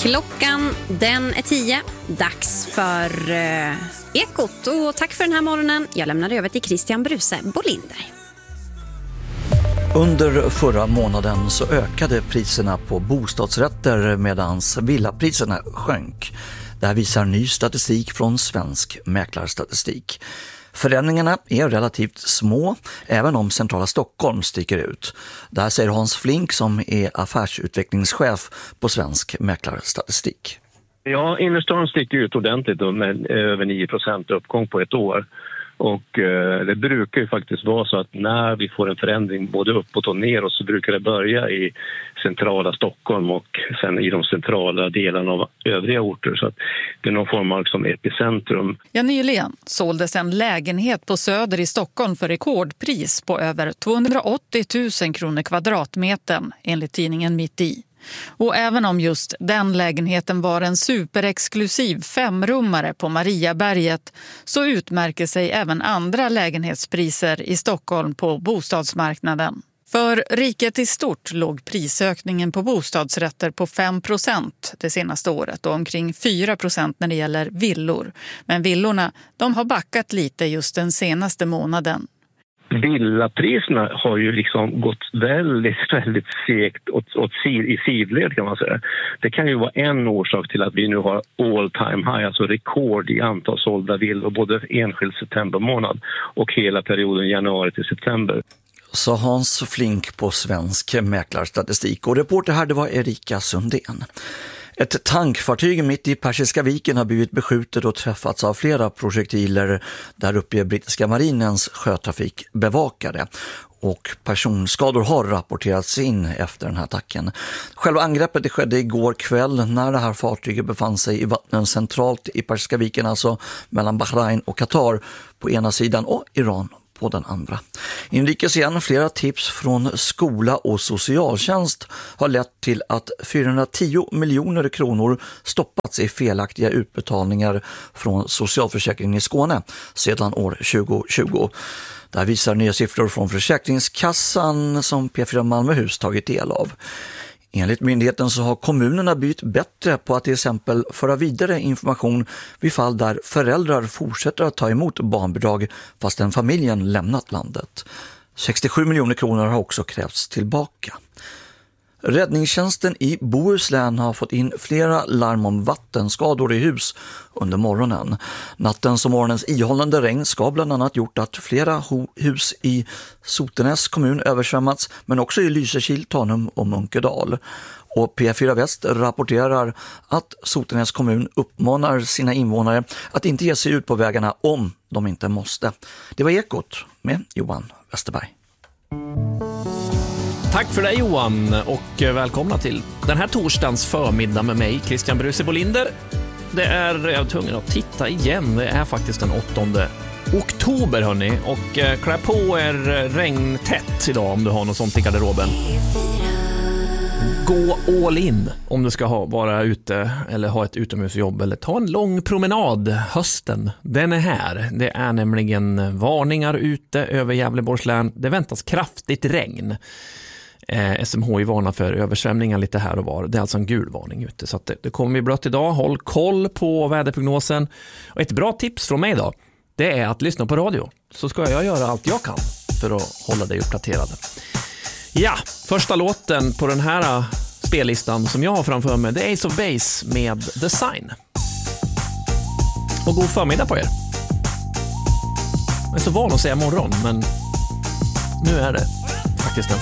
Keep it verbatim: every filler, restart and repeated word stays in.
Klockan den är tio. Dags för eh, Ekot. Och tack för den här morgonen. Jag lämnar över till Christian Bruse Bolinder. Under förra månaden så ökade priserna på bostadsrätter medan villapriserna sjönk. Det här visar ny statistik från Svensk Mäklarstatistik. Förändringarna är relativt små, även om centrala Stockholm sticker ut. Det här säger Hans Flink som är affärsutvecklingschef på Svensk Mäklarstatistik. Ja, innerstan sticker ut ordentligt då, med över nio procent uppgång på ett år. Och eh, det brukar ju faktiskt vara så att när vi får en förändring både uppåt och neråt så brukar det börja i centrala Stockholm och sen i de centrala delarna av övriga orter. Så att det är någon form av som epicentrum. Ja, nyligen såldes en lägenhet på Söder i Stockholm för rekordpris på över tvåhundraåttio tusen kronor kvadratmetern enligt tidningen Mitt i. Och även om just den lägenheten var en superexklusiv femrummare på Mariaberget så utmärker sig även andra lägenhetspriser i Stockholm på bostadsmarknaden. För riket i stort låg prisökningen på bostadsrätter på fem procent det senaste året och omkring fyra procent när det gäller villor. Men villorna, de har backat lite just den senaste månaden. Villapriserna har ju liksom gått väldigt, väldigt segt åt, åt sid, i sidled kan man säga. Det kan ju vara en orsak till att vi nu har all time high, alltså rekord i antal sålda villor både enskild septembermånad och hela perioden januari till september. Så Hans Flink på Svensk Mäklarstatistik. Och reporter här det var Erika Sundén. Ett tankfartyg mitt i Persiska viken har blivit beskjutet och träffats av flera projektiler där uppe i brittiska marinens sjötrafik bevakade. Och personskador har rapporterats in efter den här attacken. Själva angreppet det skedde igår kväll när det här fartyget befann sig i vattnen centralt i Persiska viken, alltså mellan Bahrain och Qatar på ena sidan och Iran på den andra. Inrikes igen, flera tips från skola och socialtjänst har lett till att fyrahundratio miljoner kronor stoppats i felaktiga utbetalningar från socialförsäkringen i Skåne sedan år tjugo tjugo. Där visar nya siffror från Försäkringskassan som P fyra Malmöhus tagit del av. Enligt myndigheten så har kommunerna blivit bättre på att till exempel föra vidare information vid fall där föräldrar fortsätter att ta emot barnbidrag fastän familjen lämnat landet. sextiosju miljoner kronor har också krävts tillbaka. Räddningstjänsten i Bohuslän har fått in flera larm om vattenskador i hus under morgonen. Nattens och morgonens ihållande regn ska bland annat gjort att flera ho- hus i Sotenäs kommun översvämmats, men också i Lysekil, Tanum och Munkedal. Och P fyra Väst rapporterar att Sotenäs kommun uppmanar sina invånare att inte ge sig ut på vägarna om de inte måste. Det var Ekot med Johan Westerberg. Tack för det Johan och välkomna till den här torsdagens förmiddag med mig, Christian Bruse Bolinder. Det är, jag är tvungen att titta igen, det är faktiskt den åttonde oktober hörni. Och klä på er regntätt idag om du har något sånt i garderoben. Gå all in om du ska ha, vara ute eller ha ett utomhusjobb eller ta en lång promenad. Hösten, den är här. Det är nämligen varningar ute över Gävleborgs län. Det väntas kraftigt regn. Eh, S M H I varnar för översvämningar lite här och var. Det är alltså en gul varning ute. Så att det, det kommer bli blött idag. Håll koll på väderprognosen. Och ett bra tips från mig då, det är att lyssna på radio. Så ska jag göra allt jag kan för att hålla dig uppdaterad. Ja, första låten på den här spellistan som jag har framför mig, det är Ace of Base med The Sign. Och god förmiddag på er. Jag är så van att säga morgon, men nu är det faktiskt den